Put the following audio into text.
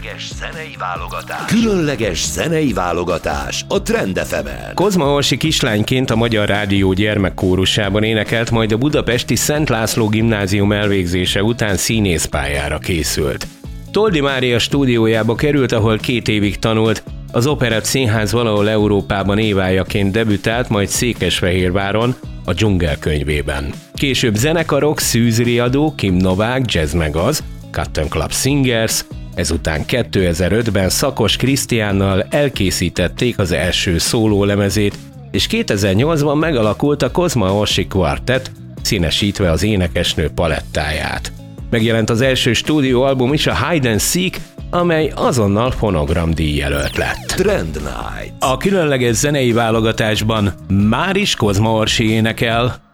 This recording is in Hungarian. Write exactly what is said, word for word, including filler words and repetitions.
Különleges zenei válogatás. Különleges zenei válogatás a Trend ef emen. Kozma Orsi kislányként a Magyar Rádió gyermekkórusában énekelt, majd a budapesti Szent László Gimnázium elvégzése után színészpályára készült. Toldi Mária stúdiójába került, ahol két évig tanult, az Operett Színház valahol Európában évájaként debütált, majd Székesfehérváron, a Dzsungel könyvében. Később zenekarok, szűzriadó, Kim Novák, Jazz meg az, Cotton Club Singers, ezután kétezer-ötben Szakos Krisztiánnal elkészítették az első szólólemezét, és kétezer-nyolcban megalakult a Kozma Orsi Quartet, színesítve az énekesnő palettáját. Megjelent az első stúdióalbum is, a Hide and Seek, amely azonnal Fonogram díjjelölt lett. Trend Night. A különleges zenei válogatásban máris Kozma Orsi énekel.